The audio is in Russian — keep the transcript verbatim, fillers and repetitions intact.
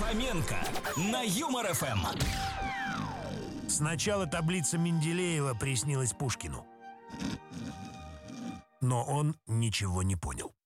Фоменко на Юмор эф эм. Сначала таблица Менделеева приснилась Пушкину, но он ничего не понял.